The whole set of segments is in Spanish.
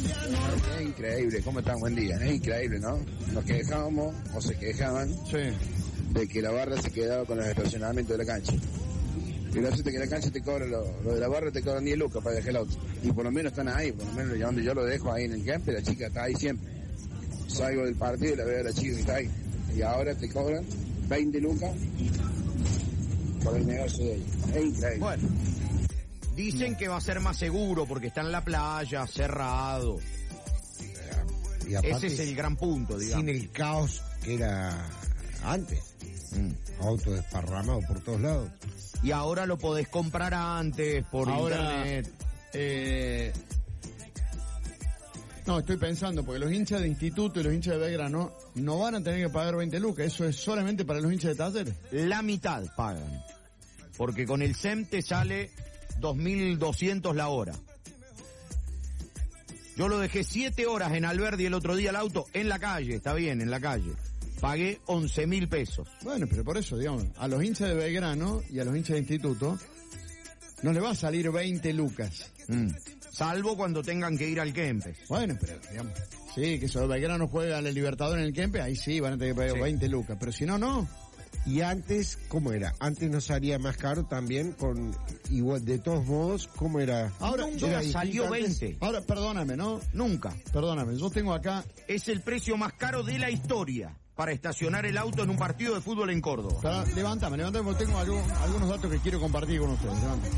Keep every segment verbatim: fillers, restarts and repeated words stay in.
Es increíble, ¿cómo están? Buen día. Es increíble, ¿no? Nos quejábamos, o se quejaban, sí, de que la barra se quedaba con los estacionamientos de la cancha. Y resulta que la cancha te cobra, lo, lo de la barra te cobran diez lucas para dejar el auto. Y por lo menos están ahí, por lo menos donde yo lo dejo ahí en el campo, la chica está ahí siempre. Salgo del partido y la veo a la chica que está ahí. Y ahora te cobran veinte lucas por el negocio de ella. Es increíble. Bueno, dicen que va a ser más seguro porque está en la playa, cerrado. Y aparte, ese es el gran punto, digamos. Sin el caos que era antes. Mm. Auto desparramado por todos lados. Y ahora lo podés comprar antes por ahora, internet. Eh... No, estoy pensando, porque los hinchas de Instituto y los hinchas de Belgrano no van a tener que pagar veinte lucas. Eso es solamente para los hinchas de Talleres. La mitad pagan. Porque con el S E M te sale dos mil doscientos la hora. Yo lo dejé siete horas en Alberdi el otro día el auto, en la calle, está bien, en la calle. Pagué once mil pesos. Bueno, pero por eso, digamos, a los hinchas de Belgrano y a los hinchas de Instituto no le va a salir veinte lucas. Mm. Salvo cuando tengan que ir al Kempes. Bueno, pero digamos, sí, que eso Belgrano juega a la Libertadores en el Kempes, ahí sí van a tener que pagar sí. veinte lucas, pero si no, no. Y antes, ¿cómo era? Antes nos salía más caro también con, igual, de todos modos, ¿cómo era? Ahora nunca salió veinte. Ahora, perdóname, ¿no? Nunca. Perdóname, yo tengo acá... Es el precio más caro de la historia para estacionar el auto en un partido de fútbol en Córdoba. Pero, levántame, levántame, porque tengo algo, algunos datos que quiero compartir con ustedes. Levántame.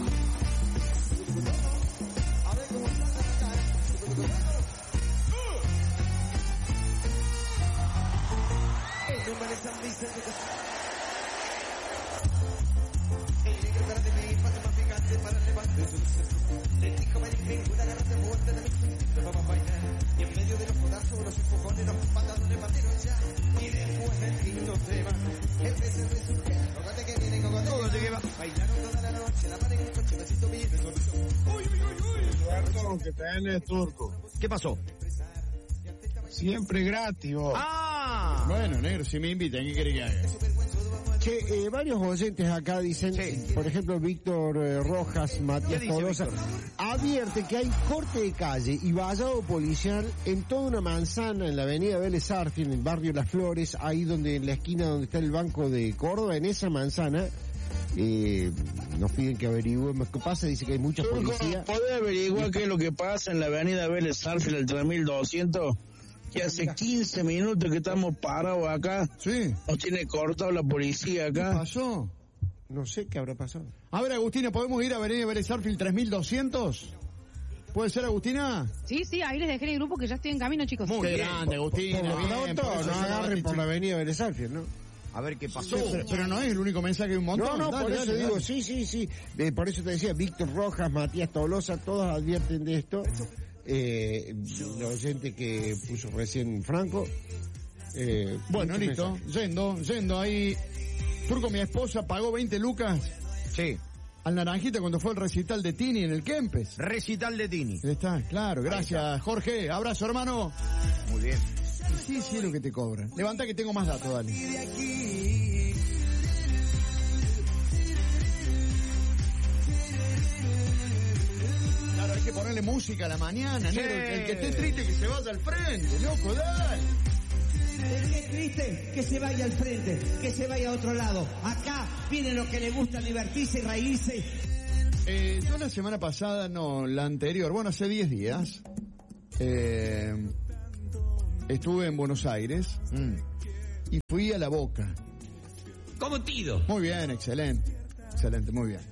Y en medio de los codazos, los empujones, los pantalones partieron ya. Y después del quinto tema, el beso resurge. Cógate que viene, cógate que va. Bailaron toda la noche, la mano en el coche, besito bien. Uy, uy, uy, uy. Eduardo, que tenés turco. ¿Qué pasó? Siempre gratis, vos. ¡Ah! Bueno, negro, si me invitan, ¿qué querés que haga? Che, eh, varios oyentes acá dicen, sí. Por ejemplo, Víctor eh, Rojas, Matías Tolosa, advierte que hay corte de calle y vallado policial en toda una manzana en la avenida Vélez Arfield, en el barrio Las Flores, ahí donde en la esquina donde está el Banco de Córdoba, en esa manzana. Eh, nos piden que averigüemos qué pasa, dice que hay mucha policía. ¿Podés averiguar qué es lo que pasa en la avenida Vélez Arfield, el tres mil doscientos? Que hace quince minutos que estamos parados acá. Sí. Nos tiene cortado la policía acá. ¿Qué pasó? No sé qué habrá pasado. A ver, Agustina, ¿podemos ir a Avenida Vélez Arfield tres mil doscientos? ¿Puede ser, Agustina? Sí, sí, ahí les dejé en el grupo que ya estoy en camino, chicos. Muy bien, grande, Agustina. Por, por, bien, por, por no agarren por la avenida Vélez Arfield, ¿no? A ver qué pasó. Sí, pero, pero no es el único mensaje de un montón. No, no, dale, por eso dale, digo, dale. sí, sí, sí. Eh, por eso te decía, Víctor Rojas, Matías Tolosa, todos advierten de esto. Eh, el oyente que puso recién Franco. Eh, bueno, listo. Mensaje. Yendo, yendo ahí. Turco, mi esposa pagó veinte lucas. Sí. Al Naranjita cuando fue el recital de Tini en el Kempes. Recital de Tini. Ahí está, claro, gracias, está. Jorge. Abrazo, hermano. Muy bien. Sí, sí, es lo que te cobran. Levanta que tengo más datos, dale. Claro, hay que ponerle música a la mañana, sí. negro. El que esté triste que se vaya al frente, loco, dale. El que es triste, que se vaya al frente, que se vaya a otro lado. Acá viene lo que le gusta, divertirse y reírse. Eh, yo la semana pasada, no, la anterior, bueno, hace diez días, eh, estuve en Buenos Aires mm, y fui a La Boca. ¿Cómo tido? Muy bien, excelente, excelente, muy bien.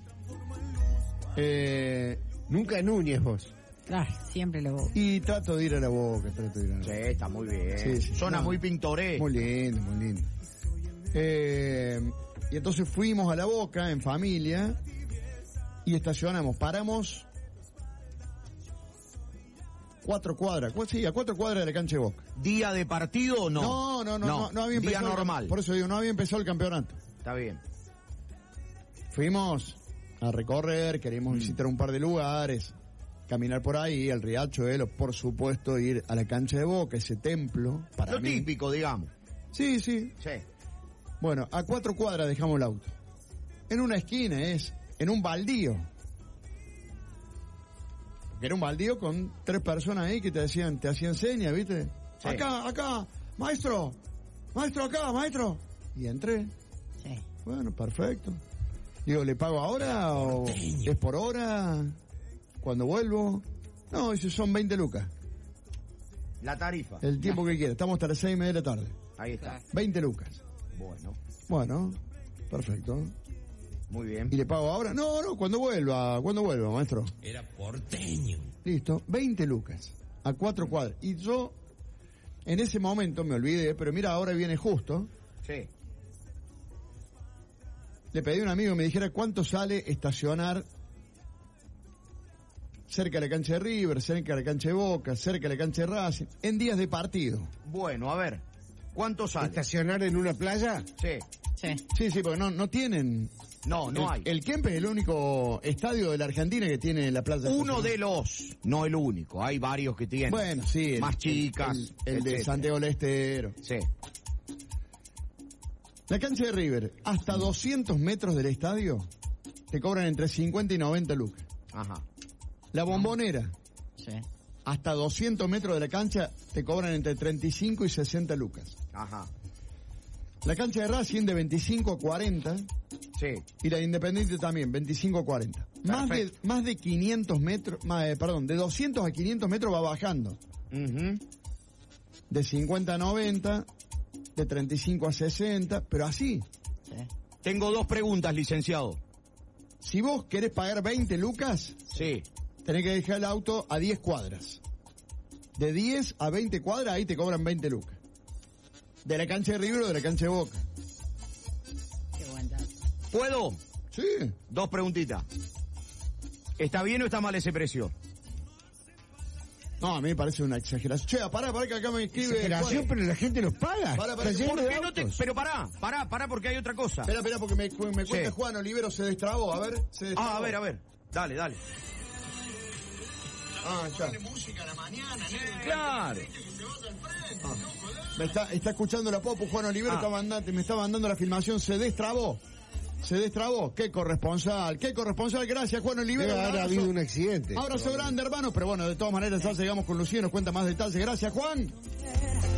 Eh, Nunca Núñez vos. Ay, siempre lo voy. Y trato de ir a La Boca, trato de ir a La Boca. Sí, está muy bien. Sí, sí. Zona No, muy pintoresca. Muy lindo, muy lindo. Eh, y entonces fuimos a La Boca en familia y estacionamos, paramos cuatro cuadras, sí, a cuatro cuadras de la cancha de Boca. ¿Día de partido o no? No, no, no, no, no, no había empezado. Día normal. El, por eso digo, no había empezado el campeonato. Está bien. Fuimos a recorrer, queríamos mm. visitar un par de lugares, caminar por ahí, el Riachuelo, por supuesto ir a la cancha de Boca, ese templo, para Lo mí. típico, digamos. Sí, sí. Sí. Bueno, a cuatro cuadras dejamos el auto. En una esquina es, en un baldío. Que era un baldío con tres personas ahí que te decían, te hacían señas, ¿viste? Sí. Acá, acá, maestro, maestro acá, maestro. Y entré. Sí. Bueno, perfecto. Digo, ¿le pago ahora o es por hora? ¿Cuando vuelvo? No, dice, son veinte lucas. La tarifa. El tiempo que quiera. Estamos hasta las seis y media de la tarde. Ahí está. veinte lucas. Bueno, Bueno, perfecto. muy bien. ¿Y le pago ahora? No, no, cuando vuelva, cuando vuelva, maestro. Era porteño. Listo, veinte lucas. A cuatro cuadras. Y yo, en ese momento me olvidé, pero mira, ahora viene justo. Sí. Le pedí a un amigo que me dijera cuánto sale estacionar cerca de la cancha de River, cerca de la cancha de Boca, cerca de la cancha de Racing, en días de partido. Bueno, a ver, ¿cuánto sale? ¿Estacionar en una playa? Sí. Sí. Sí, sí, porque no, no tienen... No, no el, hay. El Kempes es el único estadio de la Argentina que tiene la playa. Uno de los, no el único, hay varios que tienen. Bueno, sí. El, Más chicas. El, el, el de etcétera. Santiago del Estero. Sí. La cancha de River, hasta doscientos metros del estadio, te cobran entre cincuenta y noventa lucas. Ajá. La Bombonera, Sí. hasta doscientos metros de la cancha, te cobran entre treinta y cinco y sesenta lucas. Ajá. La cancha de Racing de veinticinco a cuarenta Sí. y la de Independiente también, veinticinco a cuarenta. Más de, Perfecto. más de quinientos metros, más, eh, perdón, de doscientos a quinientos metros va bajando. Ujú. De cincuenta a noventa, de treinta y cinco a sesenta, pero así. Sí. Tengo dos preguntas, licenciado. Si vos querés pagar veinte lucas, Sí. tenés que dejar el auto a diez cuadras. De diez a veinte cuadras, ahí te cobran veinte lucas. De la cancha de River o de la cancha de Boca. Qué buen dato. ¿Puedo? Sí. Dos preguntitas. ¿Está bien o está mal ese precio? No, a mí me parece una exageración. Che, pará, pará que acá me escribe... Exageración, Juan. pero la gente los paga. Para, para, Está lleno ¿Por de qué no te...? autos. Pero pará, pará, pará porque hay otra cosa. Espera, espera, porque me, me cuenta Sí. Juan Olivero, se destrabó, a ver. Se destrabó. Ah, a ver, a ver. Dale, dale. Ah, ya. Claro. Me está, está escuchando la Popu, Juan Olivero Ah. está mandando, me está mandando la filmación, se destrabó. Se destrabó. Qué corresponsal, qué corresponsal. Gracias, Juan Olivero. Debe Un haber abrazo. habido un accidente. Abrazo grande, hermano. Pero bueno, de todas maneras, ya llegamos con Lucía, nos cuenta más detalles. Gracias, Juan.